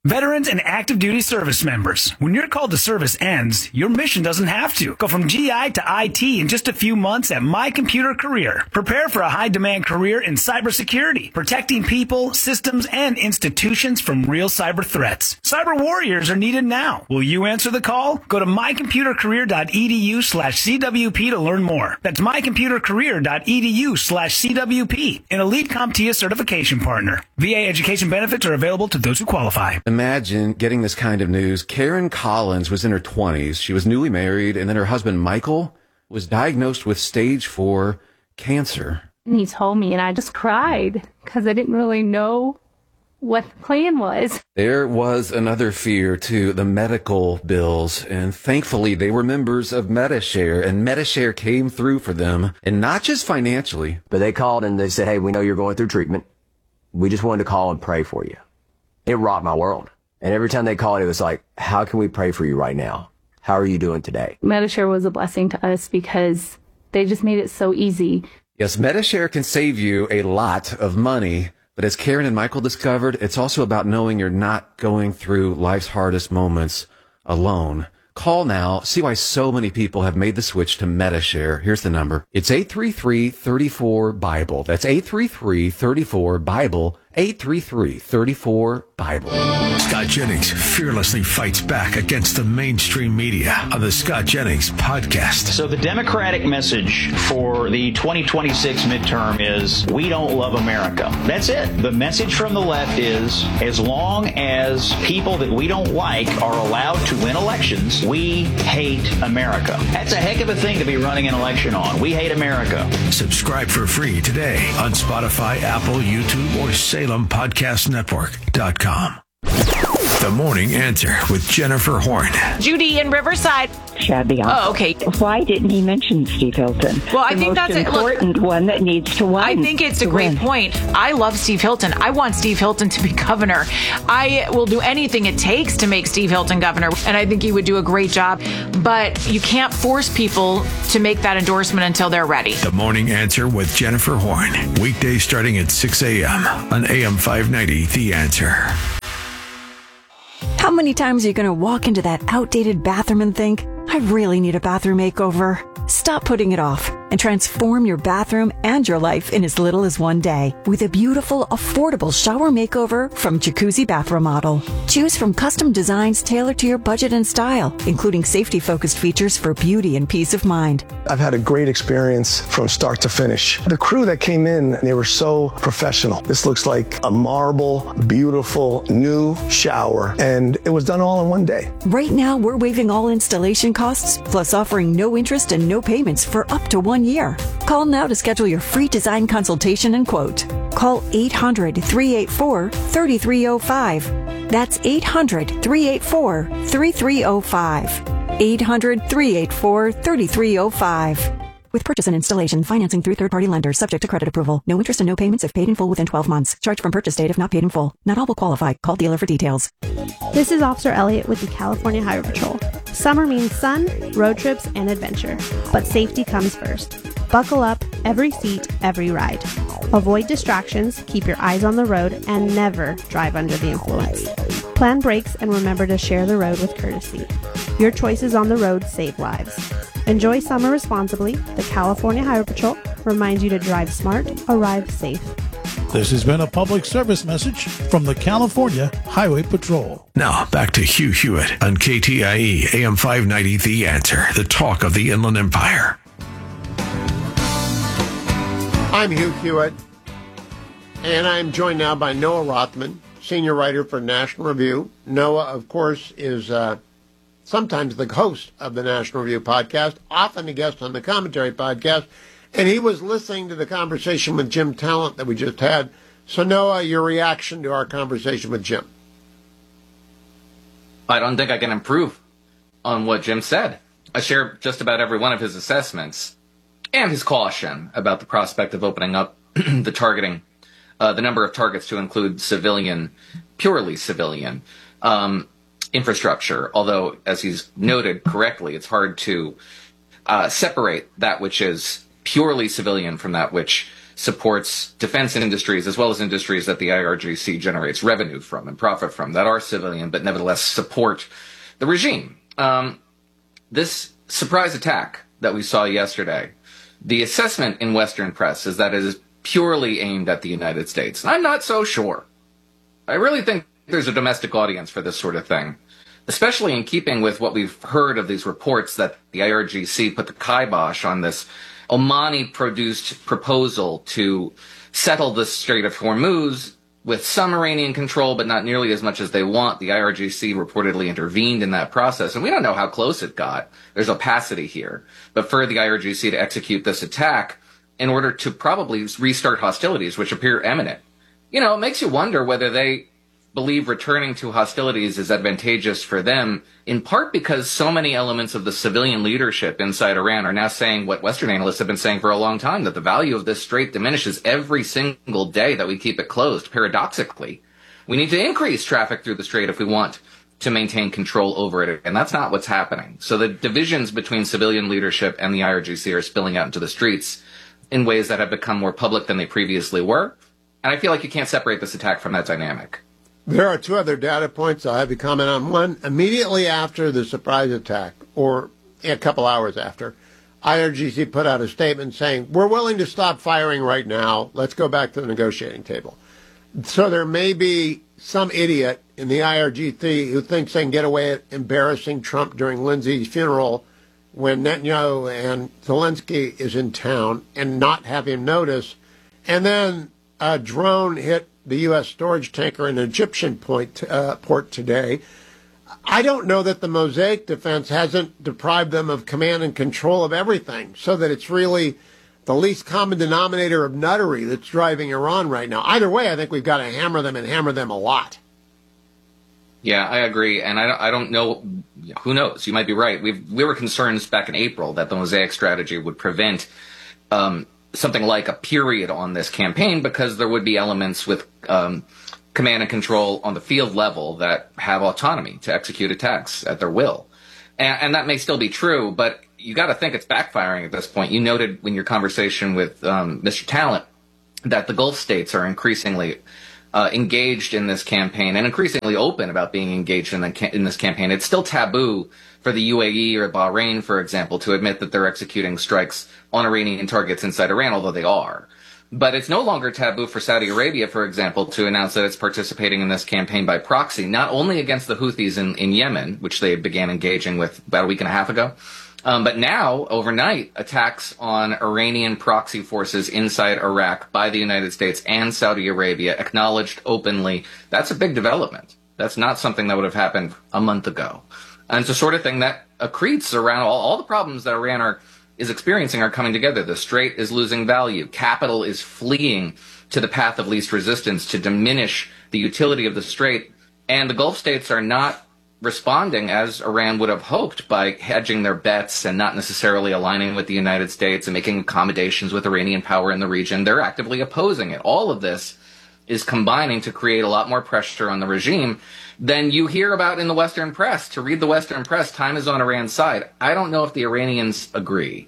Veterans and active duty service members, when your call to service ends, your mission doesn't have to. Go from GI to IT in just a few months at My Computer Career. Prepare for a high-demand career in cybersecurity, protecting people, systems, and institutions from real cyber threats. Cyber warriors are needed now. Will you answer the call? Go to mycomputercareer.edu/CWP to learn more. That's mycomputercareer.edu/CWP, an elite CompTIA certification partner. VA education benefits are available to those who qualify. Imagine getting this kind of news. Karen Collins was in her 20s. She was newly married, and then her husband, Michael, was diagnosed with stage 4 cancer. And he told me, and I just cried because I didn't really know what the plan was. There was another fear, too, the medical bills, and thankfully they were members of Medi-Share, and Medi-Share came through for them, and not just financially. But they called and they said, hey, we know you're going through treatment. We just wanted to call and pray for you. It rocked my world. And every time they called, it was like, how can we pray for you right now? How are you doing today? Medi-Share was a blessing to us because they just made it so easy. Yes, Medi-Share can save you a lot of money, but as Karen and Michael discovered, it's also about knowing you're not going through life's hardest moments alone. Call now. See why so many people have made the switch to Medi-Share. Here's the number. It's 833-34-BIBLE. That's 833-34-BIBLE. 833-34-BIBLE. Scott Jennings fearlessly fights back against the mainstream media on the Scott Jennings podcast. So the Democratic message for the 2026 midterm is, we don't love America. That's it. The message from the left is, as long as people that we don't like are allowed to win elections, we hate America. That's a heck of a thing to be running an election on. We hate America. Subscribe for free today on Spotify, Apple, YouTube, or SalemPodcastNetwork.com. The Morning Answer with Jennifer Horn. Judy in Riverside. Shabby. Oh, okay. Why didn't he mention Steve Hilton? Well, I think that's the most important one that needs to win. I think it's a great point. I love Steve Hilton. I want Steve Hilton to be governor. I will do anything it takes to make Steve Hilton governor, and I think he would do a great job. But you can't force people to make that endorsement until they're ready. The Morning Answer with Jennifer Horn. Weekdays starting at 6 a.m. on AM 590, The Answer. How many times are you going to walk into that outdated bathroom and think, I really need a bathroom makeover? Stop putting it off and transform your bathroom and your life in as little as one day with a beautiful, affordable shower makeover from Jacuzzi Bath Remodel. Choose from custom designs tailored to your budget and style, including safety-focused features for beauty and peace of mind. I've had a great experience from start to finish. The crew that came in, they were so professional. This looks like a marble, beautiful, new shower, and it was done all in one day. Right now, we're waiving all installation costs, plus offering no interest and no payments for up to 1 year. Call now to schedule your free design consultation and quote. Call 800-384-3305. That's 800-384-3305. 800-384-3305. With purchase and installation, financing through third-party lenders, subject to credit approval. No interest and no payments if paid in full within 12 months. Charge from purchase date if not paid in full. Not all will qualify. Call dealer for details. This is Officer Elliott with the California Highway Patrol. Summer means sun, road trips, and adventure. But safety comes first. Buckle up, every seat, every ride. Avoid distractions, keep your eyes on the road, and never drive under the influence. Plan brakes and remember to share the road with courtesy. Your choices on the road save lives. Enjoy summer responsibly. The California Highway Patrol reminds you to drive smart, arrive safe. This has been a public service message from the California Highway Patrol. Now, back to Hugh Hewitt on KTIE AM 590, The Answer, the talk of the Inland Empire. I'm Hugh Hewitt, and I'm joined now by Noah Rothman, senior writer for National Review. Noah, of course, is sometimes the host of the National Review podcast, often a guest on the Commentary podcast, and he was listening to the conversation with Jim Talent that we just had. So, Noah, your reaction to our conversation with Jim? I don't think I can improve on what Jim said. I share just about every one of his assessments and his caution about the prospect of opening up the targeting, the number of targets to include civilian, purely civilian infrastructure. Although, as he's noted correctly, it's hard to separate that which is purely civilian from that which supports defense industries as well as industries that the IRGC generates revenue from and profit from that are civilian but nevertheless support the regime. This surprise attack that we saw yesterday, the assessment in Western press is that it is purely aimed at the United States. And I'm not so sure. I really think there's a domestic audience for this sort of thing, especially in keeping with what we've heard of these reports that the IRGC put the kibosh on this Omani-produced proposal to settle the Strait of Hormuz with some Iranian control, but not nearly as much as they want. The IRGC reportedly intervened in that process, and we don't know how close it got. There's opacity here. But for the IRGC to execute this attack in order to probably restart hostilities, which appear imminent, it makes you wonder whether they believe returning to hostilities is advantageous for them, in part because so many elements of the civilian leadership inside Iran are now saying what Western analysts have been saying for a long time, that the value of this strait diminishes every single day that we keep it closed. Paradoxically, we need to increase traffic through the strait if we want to maintain control over it, and that's not what's happening. So the divisions between civilian leadership and the IRGC are spilling out into the streets in ways that have become more public than they previously were, and I feel like you can't separate this attack from that dynamic. There are two other data points I'll have you comment on. One, immediately after the surprise attack, or a couple hours after, IRGC put out a statement saying, we're willing to stop firing right now. Let's go back to the negotiating table. So there may be some idiot in the IRGC who thinks they can get away at embarrassing Trump during Lindsay's funeral when Netanyahu and Zelensky is in town and not have him notice. And then a drone hit the U.S. storage tanker in an Egyptian port today. I don't know that the Mosaic defense hasn't deprived them of command and control of everything, so that it's really the least common denominator of nuttery that's driving Iran right now. Either way, I think we've got to hammer them and hammer them a lot. Yeah, I agree, and I don't know. Who knows? You might be right. We were concerned back in April that the Mosaic strategy would prevent something like a period on this campaign, because there would be elements with command and control on the field level that have autonomy to execute attacks at their will. And that may still be true, but you got to think it's backfiring at this point. You noted in your conversation with Mr. Talent that the Gulf states are increasingly engaged in this campaign and increasingly open about being engaged in this campaign. It's still taboo for the UAE or Bahrain, for example, to admit that they're executing strikes on Iranian targets inside Iran, although they are. But it's no longer taboo for Saudi Arabia, for example, to announce that it's participating in this campaign by proxy, not only against the Houthis in Yemen, which they began engaging with about a week and a half ago, but now, overnight, attacks on Iranian proxy forces inside Iraq by the United States and Saudi Arabia, acknowledged openly. That's a big development. That's not something that would have happened a month ago. And it's the sort of thing that accretes around all the problems that Iran is experiencing are coming together. The strait is losing value. Capital is fleeing to the path of least resistance to diminish the utility of the strait. And the Gulf states are not responding as Iran would have hoped by hedging their bets and not necessarily aligning with the United States and making accommodations with Iranian power in the region. They're actively opposing it. All of this is combining to create a lot more pressure on the regime than you hear about in the Western press. To read the Western press, time is on Iran's side. I don't know if the Iranians agree.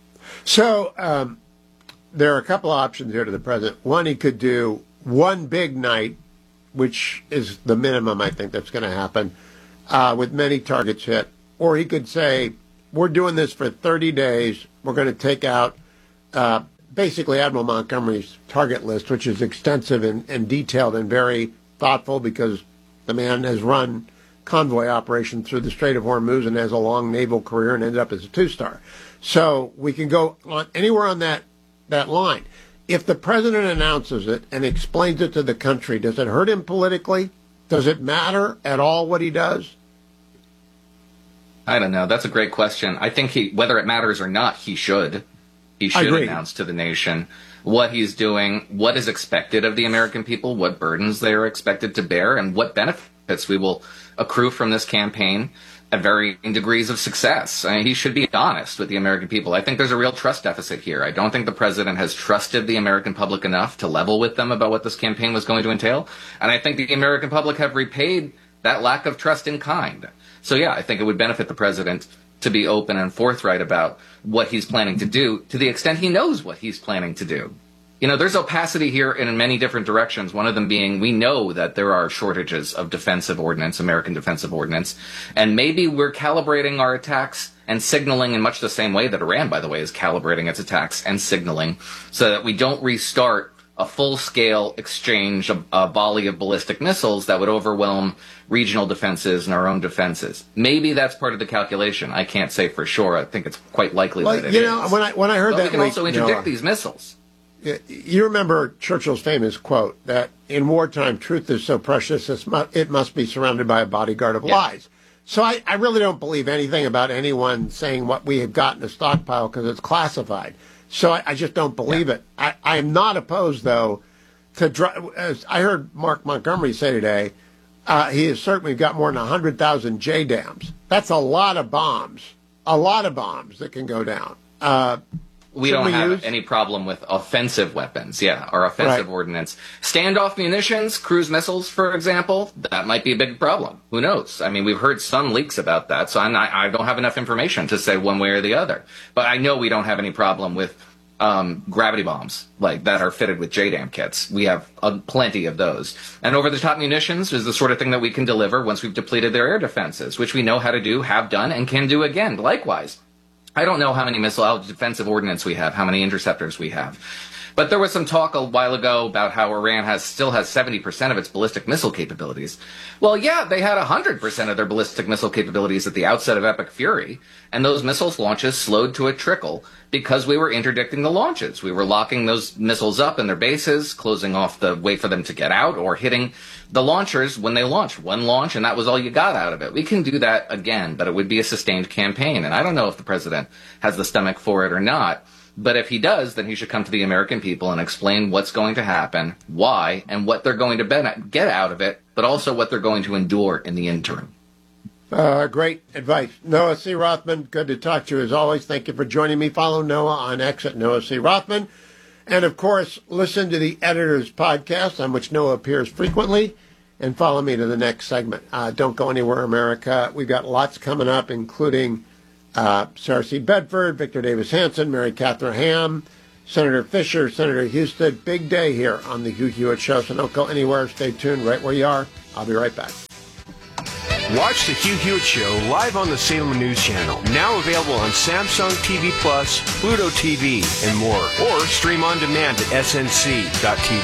So there are a couple of options here to the president. One, he could do one big night, which is the minimum I think that's going to happen, with many targets hit. Or he could say, we're doing this for 30 days. We're going to take out basically Admiral Montgomery's target list, which is extensive and detailed and very thoughtful, because the man has run convoy operations through the Strait of Hormuz and has a long naval career and ended up as a two-star. So we can go on anywhere on that line. If the president announces it and explains it to the country, does it hurt him politically? Does it matter at all what he does? I don't know. That's a great question. I think whether it matters or not, he should. He should announce to the nation what he's doing, what is expected of the American people, what burdens they are expected to bear, and what benefits we will accrue from this campaign at varying degrees of success. I mean, he should be honest with the American people. I think there's a real trust deficit here. I don't think the president has trusted the American public enough to level with them about what this campaign was going to entail. And I think the American public have repaid that lack of trust in kind. So yeah, I think it would benefit the president to be open and forthright about what he's planning to do, to the extent he knows what he's planning to do. There's opacity here in many different directions. One of them being we know that there are shortages of defensive ordnance, American defensive ordnance, and maybe we're calibrating our attacks and signaling in much the same way that Iran, by the way, is calibrating its attacks and signaling so that we don't restart a full-scale exchange, a volley of ballistic missiles that would overwhelm regional defenses and our own defenses. Maybe that's part of the calculation. I can't say for sure. I think it's quite likely that it is. When I heard that, we can also interdict these missiles. You remember Churchill's famous quote that in wartime, truth is so precious it must be surrounded by a bodyguard of lies. So I really don't believe anything about anyone saying what we have got in a stockpile because it's classified. So I just don't believe it. I am not opposed, though, to as I heard Mark Montgomery say today, he is certain we've got more than 100,000 JDAMs. That's a lot of bombs that can go down. We don't have any problem with offensive weapons. Yeah, our offensive ordnance. Standoff munitions, cruise missiles, for example, that might be a big problem. Who knows? I mean, we've heard some leaks about that, so I don't have enough information to say one way or the other. But I know we don't have any problem with gravity bombs like that are fitted with JDAM kits. We have plenty of those. And over-the-top munitions is the sort of thing that we can deliver once we've depleted their air defenses, which we know how to do, have done, and can do again. Likewise. I don't know how many defensive ordnance we have, how many interceptors we have. But there was some talk a while ago about how Iran still has 70% of its ballistic missile capabilities. Well, yeah, they had 100% of their ballistic missile capabilities at the outset of Epic Fury, and those missiles launches slowed to a trickle because we were interdicting the launches. We were locking those missiles up in their bases, closing off the way for them to get out, or hitting the launchers when they launch. One launch, and that was all you got out of it. We can do that again, but it would be a sustained campaign, and I don't know if the president has the stomach for it or not. But if he does, then he should come to the American people and explain what's going to happen, why, and what they're going to get out of it, but also what they're going to endure in the interim. Great advice. Noah C. Rothman, good to talk to you as always. Thank you for joining me. Follow Noah on X at Noah C. Rothman. And, of course, listen to the Editor's Podcast, on which Noah appears frequently, and follow me to the next segment. Don't go anywhere, America. We've got lots coming up, including Sarah C. Bedford, Victor Davis Hanson, Mary Catherine Ham, Senator Fisher, Senator Houston. Big day here on the Hugh Hewitt Show, so don't go anywhere. Stay tuned right where you are. I'll be right back. Watch the Hugh Hewitt Show live on the Salem News Channel. Now available on Samsung TV Plus, Pluto TV, and more. Or stream on demand at snc.tv.